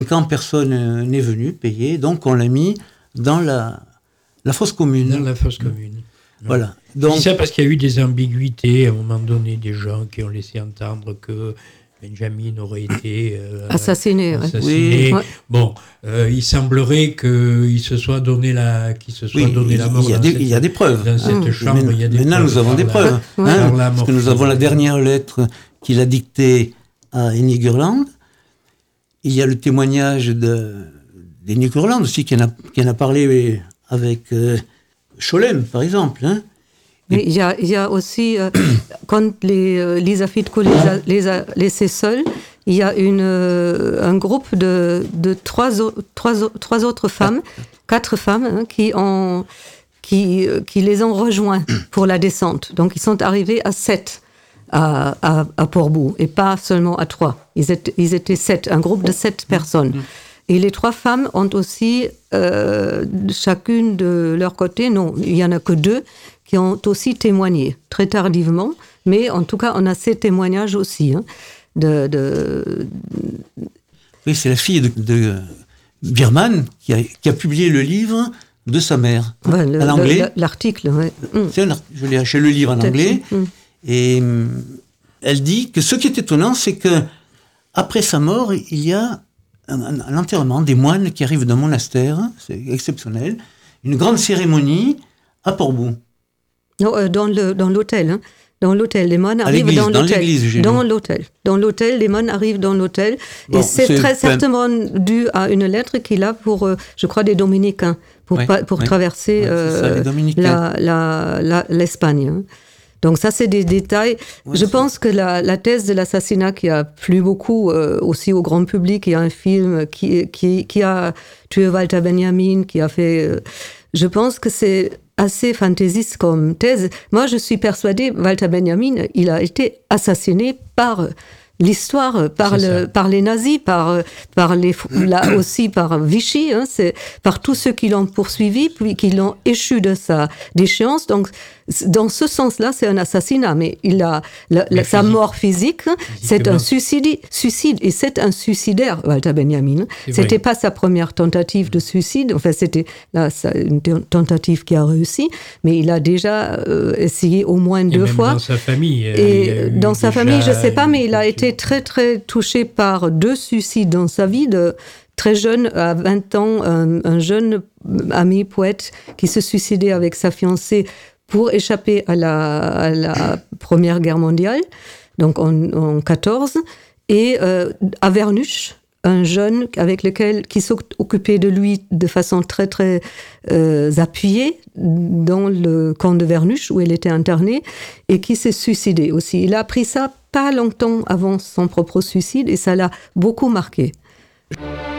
Quand personne n'est venu payer, donc on l'a mis dans la fosse commune. Dans la fosse commune. Voilà. Donc, je dis ça parce qu'il y a eu des ambiguïtés, à un moment donné, des gens qui ont laissé entendre que Benjamin aurait été assassiné. Oui. Bon, il semblerait qu'il se soit donné la mort. Il y a des preuves. Dans cette chambre, il y a des preuves. Maintenant, nous avons des preuves. Parce que nous avons la dernière lettre qu'il a dictée à Henny Gurland. Il y a le témoignage d'Henny Gurland aussi, qui en a parlé avec Scholem, par exemple. Mais il y a aussi, quand Lisa Fitko les a laissés seuls, il y a un groupe de trois autres femmes, 4 femmes, qui les ont rejoints pour la descente. Donc ils sont arrivés à 7 à Portbou, et pas seulement à 3. Ils étaient 7, un groupe de 7 personnes. Et les 3 femmes ont aussi, chacune de leur côté, non, il n'y en a que 2, qui ont aussi témoigné, très tardivement, mais en tout cas, on a ces témoignages aussi. Oui, c'est la fille de Biermann qui a publié le livre de sa mère, en anglais. L'article, oui. Je l'ai acheté le livre en anglais, et elle dit que ce qui est étonnant, c'est que après sa mort, il y a un enterrement des moines qui arrivent d'un monastère, c'est exceptionnel, une grande cérémonie à Portbou. Non, dans l'hôtel. Dans l'hôtel, les moines arrivent dans l'hôtel. Dans l'hôtel, les moines arrivent dans l'hôtel. Bon, et c'est très certainement dû à une lettre qu'il a pour, je crois, des dominicains, pour traverser l'Espagne. Donc ça, c'est des détails. Je pense que la thèse de l'assassinat qui a plu beaucoup aussi au grand public, il y a un film qui a tué Walter Benjamin, qui a fait... je pense que c'est assez fantaisiste comme thèse. Moi, je suis persuadée, Walter Benjamin, il a été assassiné par l'histoire, par les nazis, là aussi par Vichy, c'est par tous ceux qui l'ont poursuivi, puis qui l'ont échu de sa déchéance. Donc, dans ce sens-là, c'est un assassinat, mais sa mort physique, c'est un suicide, et c'est un suicidaire, Walter Benjamin. C'était pas sa première tentative de suicide, enfin, c'était une tentative qui a réussi, mais il a déjà essayé au moins 2 fois. Dans sa famille. Et dans sa famille, je sais pas, mais il a été très, très touché par 2 suicides dans sa vie, très jeune, à 20 ans, un jeune ami poète qui se suicidait avec sa fiancée pour échapper à la Première Guerre mondiale, donc en 14, et à Vernuche, un jeune qui s'occupait de lui de façon très, très appuyée dans le camp de Vernuche, où il était interné, et qui s'est suicidé aussi. Il a appris ça pas longtemps avant son propre suicide, et ça l'a beaucoup marqué.